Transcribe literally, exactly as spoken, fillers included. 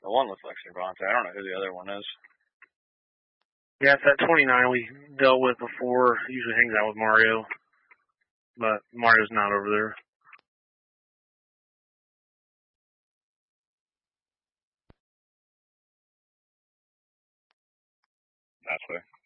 The one looks like Cervantes. I don't know who the other one is. Yeah, it's that twenty-nine we dealt with before. Usually hangs out with Mario. But Mario's not over there. That's way.